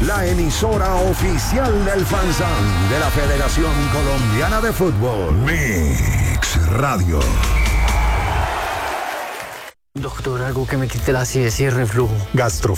la emisora oficial del FanZan de la Federación Colombiana de Fútbol. Mix Radio. Doctor, algo que me quite la acidez y el reflujo. Gastro